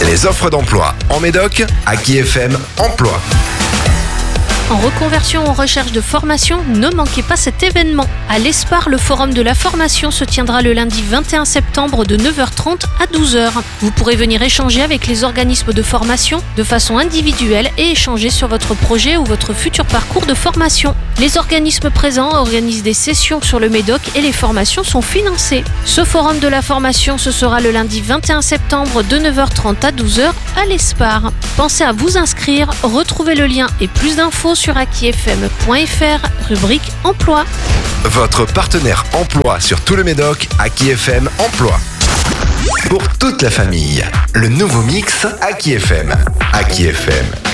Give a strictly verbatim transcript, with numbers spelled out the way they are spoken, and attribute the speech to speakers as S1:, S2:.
S1: Les offres d'emploi en Médoc, Aki F M Emploi.
S2: En reconversion ou en recherche de formation, ne manquez pas cet événement. À l'Espar, le forum de la formation se tiendra le lundi vingt et un septembre de neuf heures trente à douze heures. Vous pourrez venir échanger avec les organismes de formation de façon individuelle et échanger sur votre projet ou votre futur parcours de formation. Les organismes présents organisent des sessions sur le Médoc et les formations sont financées. Ce forum de la formation, ce sera le lundi vingt et un septembre de neuf heures trente à douze heures à l'Espar. Pensez à vous inscrire, retrouvez le lien et plus d'infos sur aki f m point f r, rubrique emploi.
S1: Votre partenaire emploi sur tout le Médoc, Aki F M Emploi. Pour toute la famille, le nouveau mix Aki F M. Aki F M.